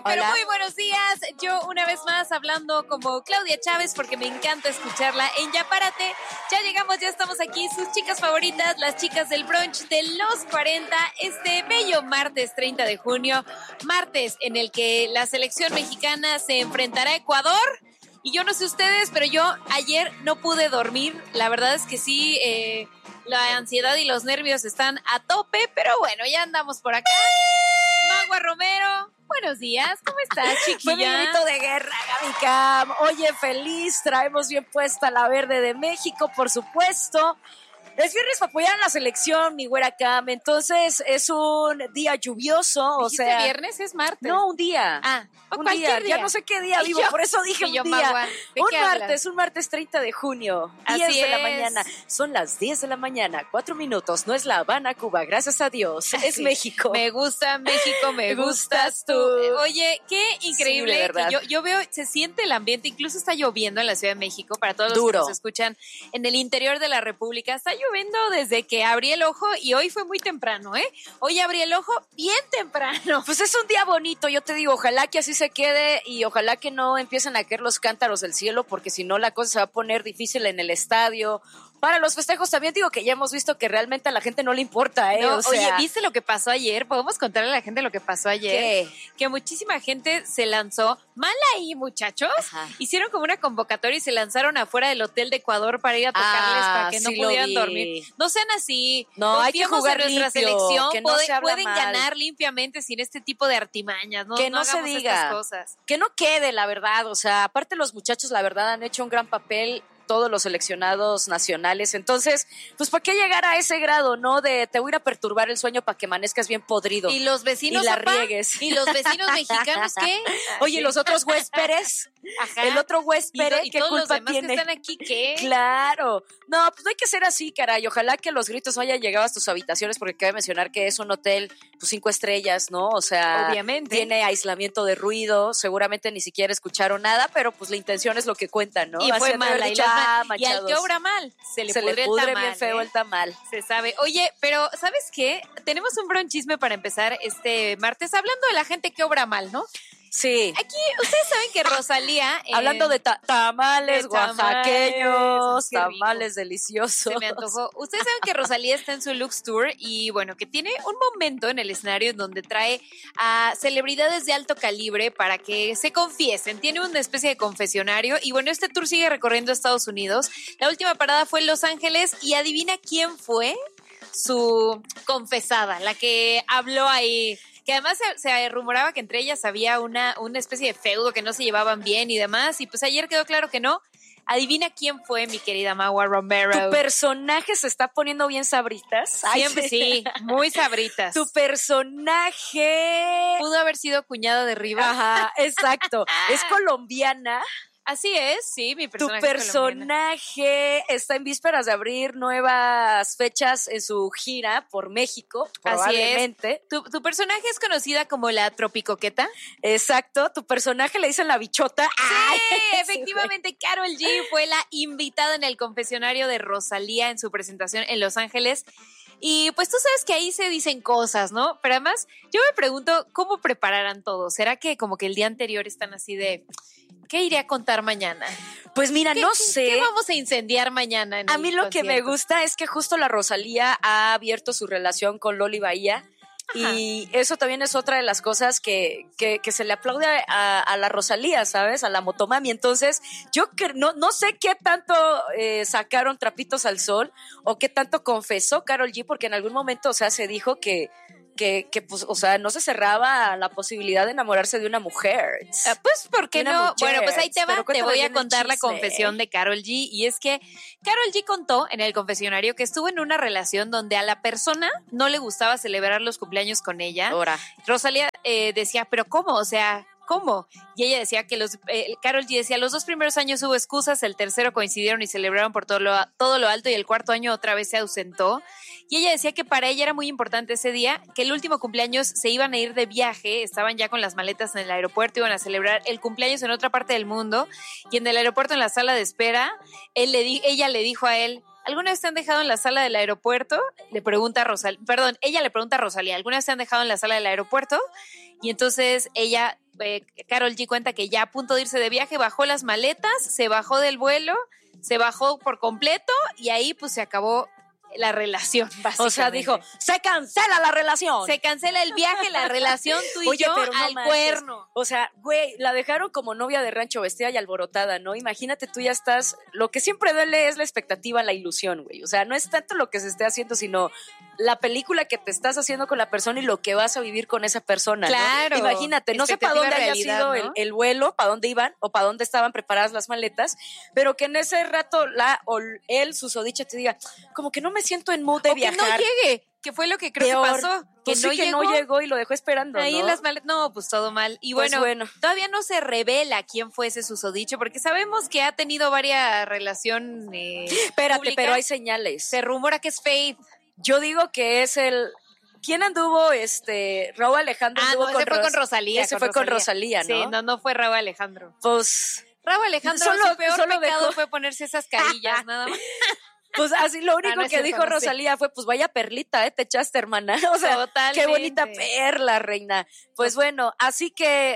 pero Hola. muy buenos días. Yo una vez más hablando como Claudia Chávez porque me encanta escucharla en Ya Párate. Ya llegamos, ya estamos aquí, sus chicas favoritas, las chicas del brunch de los 40, este bello martes 30 de junio, martes en el que la selección mexicana se enfrentará a Ecuador. Y yo no sé ustedes, pero yo ayer no pude dormir. La verdad es que sí, la ansiedad y los nervios están a tope, pero bueno, ya andamos por acá. Magua Romero, buenos días, ¿cómo estás, chiquilla? Fue mi grito de guerra, Gaby Cam. Oye, feliz, traemos bien puesta la verde de México, por supuesto. Es viernes para apoyar a la selección, mi güera Cam. Entonces, es un día lluvioso, o sea... ¿Viernes? ¿Es martes? No, un día. Ah, un día. Ya no sé qué día vivo, por eso dije un día. Magua, Un martes 30 de junio, 10 de la mañana. Son las 10 de la mañana, 4 minutos. No es La Habana, Cuba, gracias a Dios. Es México. Me gusta México, me gustas tú. Oye, qué increíble. Sí, de verdad. Que yo veo, se siente el ambiente, incluso está lloviendo en la Ciudad de México, para todos los Duro. que nos escuchan en el interior de la República. Está lloviendo desde que abrí el ojo y hoy fue muy temprano, ¿eh? Hoy abrí el ojo bien temprano. Pues es un día bonito, yo te digo, ojalá que así se quede y ojalá que no empiecen a caer los cántaros del cielo, porque si no la cosa se va a poner difícil en el estadio. Para los festejos también digo que ya hemos visto que realmente a la gente no le importa, ¿eh? No, o sea, oye, ¿viste lo que pasó ayer? ¿Podemos contarle a la gente lo que pasó ayer? ¿qué? Que muchísima gente se lanzó, mal ahí, muchachos, Ajá. hicieron como una convocatoria y se lanzaron afuera del hotel de Ecuador para ir a tocarles para que no sí lo pudieran vi. dormir. No sean así. No, hay que Confiemos jugar en nuestra limpio, selección, que no se habla pueden mal. ganar limpiamente sin este tipo de artimañas, ¿no? Que no se hagamos diga. estas cosas. Que no quede, la verdad, o sea, aparte los muchachos, la verdad, han hecho un gran papel, todos los seleccionados nacionales, entonces, pues, ¿para qué llegar a ese grado, no? De te voy a ir a perturbar el sueño para que amanezcas bien podrido. Y los vecinos, y la papá, riegues. y los vecinos mexicanos, ¿qué? Oye, Sí. los otros huéspedes, Ajá. el otro huésped, y ¿qué todos los culpa demás tiene? que están aquí, ¿qué? Claro. No, pues no hay que ser así, caray. Ojalá que los gritos no hayan llegado a tus habitaciones, porque cabe mencionar que es un hotel, pues 5 estrellas, ¿no? O sea, Obviamente. tiene aislamiento de ruido, seguramente ni siquiera escucharon nada, pero pues la intención es lo que cuenta, ¿no? Y Así fue han de haber mala. dicho, Y al manchados. que obra mal, se le pudre el pudre tamal, bien feo el tamal. Se sabe. Oye, pero ¿sabes qué? Tenemos un bronchisme para empezar este martes, hablando de la gente que obra mal, ¿no? Sí. Aquí, ustedes saben que Rosalía... Hablando de tamales de tamales, oaxaqueños, qué rico. tamales deliciosos. Se me antojó. Ustedes saben que Rosalía está en su Lux Tour y bueno, que tiene un momento en el escenario en donde trae a celebridades de alto calibre para que se confiesen. Tiene una especie de confesionario y bueno, este tour sigue recorriendo Estados Unidos. La última parada fue en Los Ángeles y adivina quién fue su confesada, la que habló ahí. Que además se rumoraba que entre ellas había una especie de feudo, que no se llevaban bien y demás. Y pues ayer quedó claro que no. Adivina quién fue, mi querida Magua Romero. Tu personaje se está poniendo bien sabritas. Siempre sí, muy sabritas. Tu personaje... Pudo haber sido cuñada de Riva. Ajá, exacto. Es colombiana. Así es, sí, mi Tu personaje. personaje está en vísperas de abrir nuevas fechas en su gira por México, probablemente. Así es. ¿Tu personaje es conocida como la Tropicoqueta? Exacto. Tu personaje le dicen la bichota. Sí, Ay, efectivamente, Karol G fue la invitada en el confesionario de Rosalía en su presentación en Los Ángeles. Y pues tú sabes que ahí se dicen cosas, ¿no? Pero además, yo me pregunto, ¿cómo prepararán todo? ¿Será que como que el día anterior están así de... ¿Qué iré a contar mañana? Pues mira, no sé. ¿Qué vamos a incendiar mañana? A mí lo que me gusta es que justo la Rosalía ha abierto su relación con Loli Bahía. Ajá. Y eso también es otra de las cosas que se le aplaude a la Rosalía, ¿sabes? A la motomami. Entonces, yo no sé qué tanto sacaron trapitos al sol o qué tanto confesó Karol G, porque en algún momento, o sea, se dijo que pues, o sea, no se cerraba la posibilidad de enamorarse de una mujer. Pues, ¿por qué no? Mujer. Bueno, pues ahí te va, te voy a contar la chisme. confesión de Karol G, y es que Karol G contó en el confesionario que estuvo en una relación donde a la persona no le gustaba celebrar los cumpleaños con ella. Ahora. Rosalía decía, ¿pero cómo? O sea... ¿Cómo? Y ella decía que Karol G decía, los 2 primeros años hubo excusas, el tercero coincidieron y celebraron por todo lo alto, y el cuarto año otra vez se ausentó. Y ella decía que para ella era muy importante ese día, que el último cumpleaños se iban a ir de viaje, estaban ya con las maletas en el aeropuerto, iban a celebrar el cumpleaños en otra parte del mundo, y en el aeropuerto, en la sala de espera, ella le dijo a él, ¿alguna vez te han dejado en la sala del aeropuerto? Ella le pregunta a Rosalía, ¿alguna vez te han dejado en la sala del aeropuerto? Y entonces ella Karol G cuenta que ya a punto de irse de viaje, bajó las maletas, se bajó del vuelo, se bajó por completo y ahí pues se acabó la relación, básicamente. O sea, dijo, se cancela la relación. Se cancela el viaje, la relación, tú y yo pero no al manches. cuerno. O sea, güey, la dejaron como novia de rancho, vestida y alborotada, ¿no? Imagínate, tú ya estás, lo que siempre duele es la expectativa, la ilusión, güey. O sea, no es tanto lo que se esté haciendo, sino la película que te estás haciendo con la persona y lo que vas a vivir con esa persona, claro, ¿no? Imagínate, no sé para dónde haya sido ¿no? el vuelo, para dónde iban o para dónde estaban preparadas las maletas, pero que en ese rato él, susodicha, te diga, como que no me siento en mood de viajar. Que no llegue, que fue lo que creo que pasó. Pues que no llegó y lo dejó esperando, ahí ¿no? en las maletas, no, pues todo mal. Y pues bueno, todavía no se revela quién fue ese susodicho, porque sabemos que ha tenido varias relaciones. Espérate, públicas. pero hay señales. Se rumora que es Faith. Yo digo que es el... ¿Quién anduvo? Raúl Alejandro anduvo ese fue con Rosalía. Ese fue con Rosalía, ¿no? Sí, no fue Raúl Alejandro. Pues... Raúl Alejandro, su peor pecado fue ponerse esas carillas, nada más. Pues así lo único que dijo Rosalía fue, pues vaya perlita, te echaste, hermana. O sea, totalmente. Qué bonita perla, reina. Pues bueno, así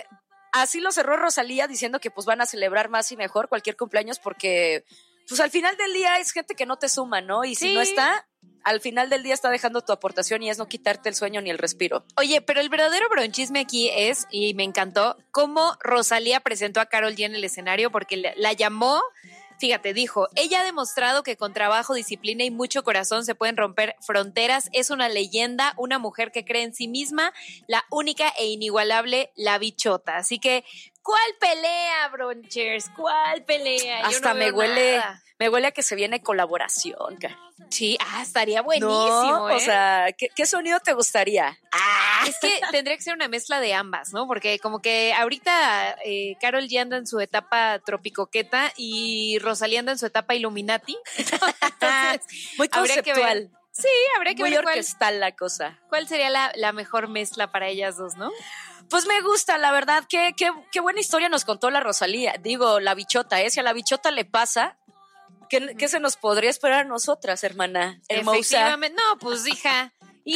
lo cerró Rosalía diciendo que pues van a celebrar más y mejor cualquier cumpleaños porque pues al final del día es gente que no te suma, ¿no? Y si no está, al final del día está dejando tu aportación y es no quitarte el sueño ni el respiro. Oye, pero el verdadero bronchisme aquí es, y me encantó, cómo Rosalía presentó a Karol G en el escenario porque la llamó. Fíjate, dijo, ella ha demostrado que con trabajo, disciplina y mucho corazón se pueden romper fronteras. Es una leyenda, una mujer que cree en sí misma, la única e inigualable La Bichota. Así que, ¿cuál pelea, Bronchers? ¿Cuál pelea? Hasta me huele a que se viene colaboración, cara. Sí, estaría buenísimo, no, o sea, ¿qué sonido te gustaría? Es que tendría que ser una mezcla de ambas, ¿no? Porque como que ahorita Karol G anda en su etapa tropicoqueta y Rosalía anda en su etapa Illuminati. Entonces, muy conceptual. Sí, habría que muy ver orquestal la cosa. ¿Cuál sería la mejor mezcla para ellas dos, no? Pues me gusta, la verdad, qué buena historia nos contó la Rosalía. Digo, La Bichota, si a La Bichota le pasa, ¿qué se nos podría esperar a nosotras, hermana hermosa? Efectivamente, no, pues hija,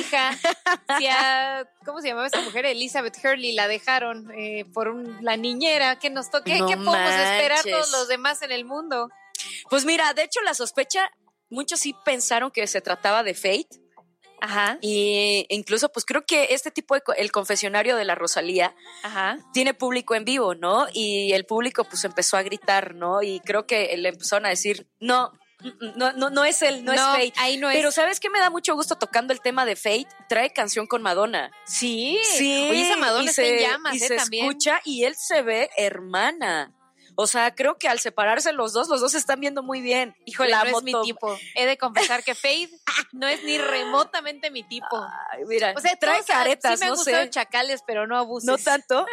si ¿cómo se llamaba esta mujer? Elizabeth Hurley la dejaron por la niñera, ¿qué nos toque? No ¿Qué podemos esperar manches. todos los demás en el mundo? Pues mira, de hecho la sospecha, muchos sí pensaron que se trataba de Faith. Ajá. Y incluso pues creo que este tipo el confesionario de la Rosalía tiene público en vivo, ¿no? Y el público pues empezó a gritar, ¿no? Y creo que le empezaron a decir, no es él, no es Faith. Ahí no es. Pero ¿sabes qué me da mucho gusto tocando el tema de Faith? Trae canción con Madonna. Sí. Oye, esa Madonna está en llamas, y se también. escucha y él se ve hermana. O sea, creo que al separarse los dos se están viendo muy bien. Híjole, no es mi tipo. He de confesar que Faith no es ni remotamente mi tipo. Ay, mira, o sea, trae caretas, sí me han gustado chacales, pero no abuses. No tanto.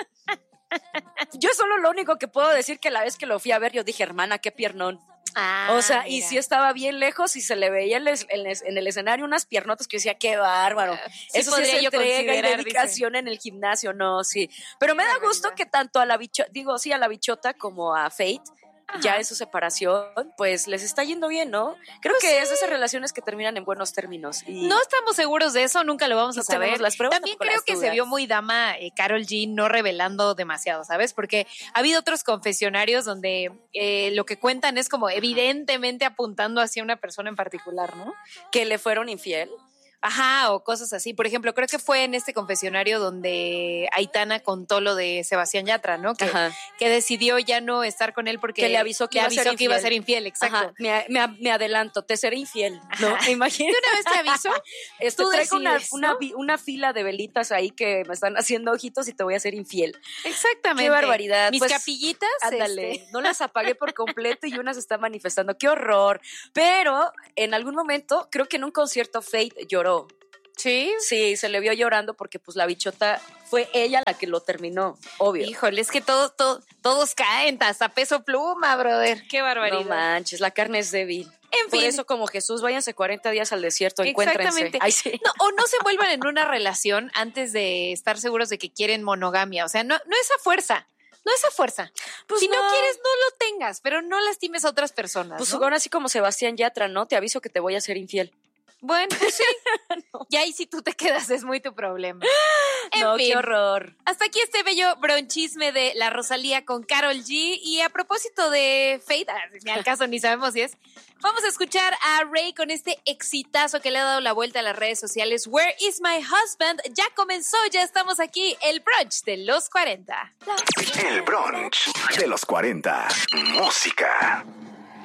Yo solo lo único que puedo decir que la vez que lo fui a ver, yo dije, hermana, qué piernón. O sea, mira. Y sí estaba bien lejos y se le veía en el escenario unas piernotas que yo decía, qué bárbaro. Sí, eso sí es entrega y dedicación en el gimnasio, no, sí. Pero me da gusto que tanto a la Bichota como a Faith, ya en su separación, pues les está yendo bien, ¿no? Creo que es de esas relaciones que terminan en buenos términos. Y no estamos seguros de eso, nunca lo vamos a saber. Las pruebas, también creo que se vio muy dama Karol G no revelando demasiado, ¿sabes? Porque ha habido otros confesionarios donde lo que cuentan es como evidentemente apuntando hacia una persona en particular, ¿no? Que le fueron infiel. Ajá, o cosas así. Por ejemplo, creo que fue en este confesionario donde Aitana contó lo de Sebastián Yatra, ¿no? Que decidió ya no estar con él porque le avisó que iba a ser infiel, exacto. Me adelanto, te seré infiel, ¿no? Imagínate. Una vez te aviso, traigo una fila de velitas ahí que me están haciendo ojitos y te voy a ser infiel. Exactamente. Qué barbaridad. Mis capillitas. Ándale, no las apagué por completo y una se está manifestando. Qué horror. Pero en algún momento, creo que en un concierto Faith lloró. ¿Sí? Sí, se le vio llorando porque pues La Bichota fue ella la que lo terminó, obvio. Híjole, es que todos caen hasta peso pluma, brother. Qué barbaridad. No manches, la carne es débil. En fin. Por eso como Jesús, váyanse 40 días al desierto, encuéntrense. Exactamente. Ay, sí. No, o no se vuelvan en una relación antes de estar seguros de que quieren monogamia. O sea, no es a fuerza. No es a fuerza. Pues si no quieres, no lo tengas, pero no lastimes a otras personas. Pues ¿no? ahora así como Sebastián Yatra, ¿no? Te aviso que te voy a ser infiel. Bueno, pues sí. No. Y ahí si tú te quedas es muy tu problema. No, qué horror. Hasta aquí este bello bronchisme de la Rosalía con Karol G. Y a propósito de Fate, ni al caso ni sabemos si es, vamos a escuchar a Rey con este exitazo que le ha dado la vuelta a las redes sociales. Where is my husband? Ya comenzó, ya estamos aquí, el brunch de los 40. El brunch de los 40. Música.